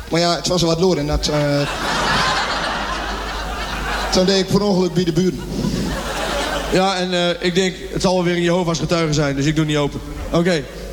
Maar ja, het was er wat door en dat... Toen deed ik per ongeluk bij de buren. Ja, en ik denk, het zal wel weer een Jehovah's getuige zijn, dus ik doe niet open. Oké.